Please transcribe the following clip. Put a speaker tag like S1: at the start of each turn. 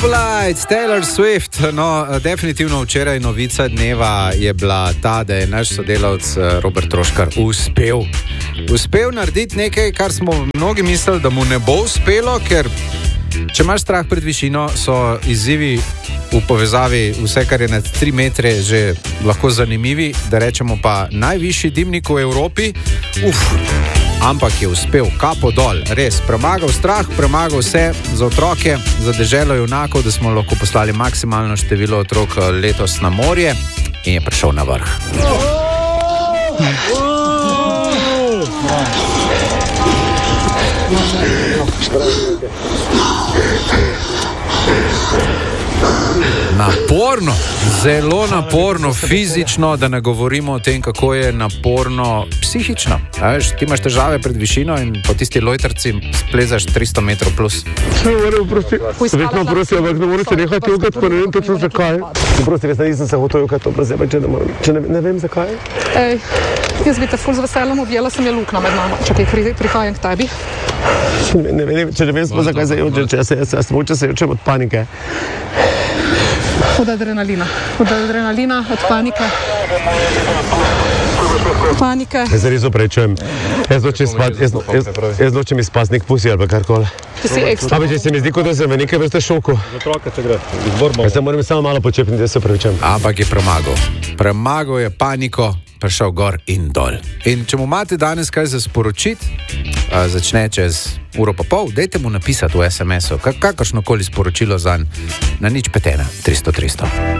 S1: Lights, Taylor Swift. No, definitivno včeraj novica dneva je bila ta, da je naš sodelavec Robert Troškar uspel narediti nekaj, kar smo mnogi mislili, da mu ne bo uspelo, ker če imaš strah pred višino, so izzivi v povezavi vse, kar je nad 3 metre, že lahko zanimivi, da rečemo pa najvišji dimnik v Evropi. Ampak je uspel, kapo dol, res, premagal strah, premagal vse za otroke, za deželo junakov, da smo lahko poslali maksimalno število otrok letos na morje in je prišel na vrh. Naporno, zelo naporno, fizično, da ne govorimo o tem, kako je naporno psihično. Ti imaš težave pred višino in po tisti lojtrci splezaš 300 metrov plus.
S2: Vedno prosim, ampak ne morete nehati jogati, pa ne vem točno zakaj. Prosim, jaz nisem se hotel jogati to brez če ne vem zakaj.
S3: Jaz bi te ful z veseljem objela, sem je lukna med nama. Čakaj, prihajam k tebi.
S2: Če ne vem sploh zakaj se jočem, če se jočem od panike.
S3: Od adrenalina, od panike. Panike.
S2: Jaz se res oprečujem. Jaz nočem izpasti nek pusi ali karkoli.
S3: Ti si ekstra.
S2: Če se mi zdi, kot da sem v nekaj vrste šoku.
S4: Za otroke, če gre.
S2: Jaz se moram samo malo počepniti, da se oprečujem.
S1: Ampak je premagal. Premagal je paniko, prišel gor in dol. In če mu imate danes kaj za sporočiti, začne čez uro pa pol, dajte mu napisati v SMS-u, kakršnokoli sporočilo zanj na 051 300 300.